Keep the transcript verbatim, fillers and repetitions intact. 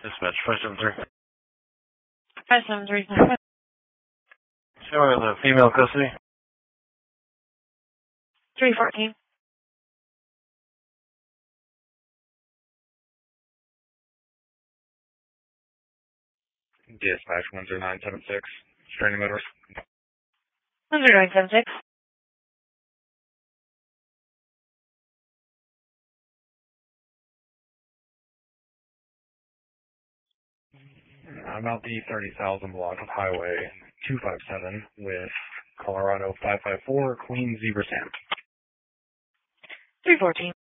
Dispatch five seven three. five seven three. Showing the female custody. three fourteen. Dispatch one zero nine seven six. Straining motorist. one zero nine seven six. I'm out the thirty thousand block of Highway two five seven with Colorado five five four, Queen Zebra Sam. three fourteen.